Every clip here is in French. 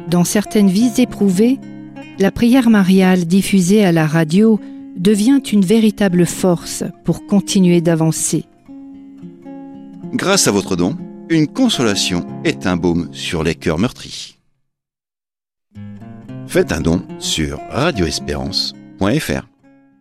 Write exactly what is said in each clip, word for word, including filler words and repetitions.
Dans certaines vies éprouvées, la prière mariale diffusée à la radio devient une véritable force pour continuer d'avancer. Grâce à votre don, une consolation est un baume sur les cœurs meurtris. Faites un don sur radio espérance point f r.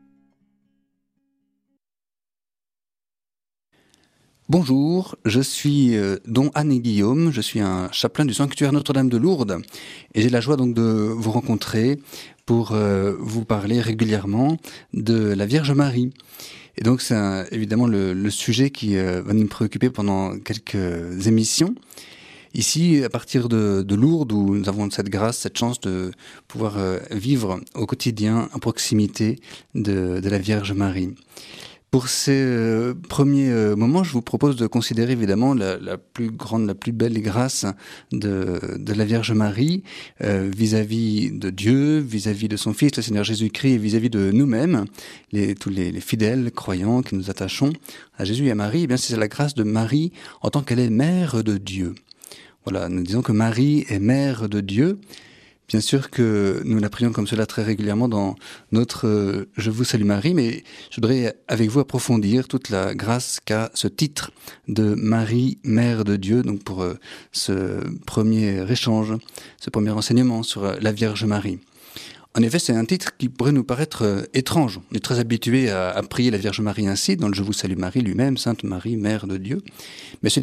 Bonjour, je suis euh, don Anne et Guillaume, je suis un chapelain du sanctuaire Notre-Dame de Lourdes et j'ai la joie donc de vous rencontrer pour euh, vous parler régulièrement de la Vierge Marie. Et donc c'est un, évidemment le, le sujet qui euh, va nous préoccuper pendant quelques émissions. Ici, à partir de, de Lourdes, où nous avons cette grâce, cette chance de pouvoir euh, vivre au quotidien à proximité de, de la Vierge Marie. Pour ces euh, premiers euh, moments, je vous propose de considérer évidemment la, la plus grande, la plus belle grâce de, de la Vierge Marie euh, vis-à-vis de Dieu, vis-à-vis de son Fils, le Seigneur Jésus-Christ, et vis-à-vis de nous-mêmes, les, tous les, les fidèles croyants qui nous attachons à Jésus et à Marie. Eh bien, c'est la grâce de Marie en tant qu'elle est mère de Dieu. Voilà, nous disons que Marie est mère de Dieu. Bien sûr que nous la prions comme cela très régulièrement dans notre euh, « Je vous salue Marie », mais je voudrais avec vous approfondir toute la grâce qu'a ce titre de Marie, Mère de Dieu, donc pour euh, ce premier échange, ce premier enseignement sur euh, la Vierge Marie. En effet, c'est un titre qui pourrait nous paraître euh, étrange. On est très habitué à, à prier la Vierge Marie ainsi, dans le « Je vous salue Marie » lui-même, Sainte Marie, Mère de Dieu. Mais c'est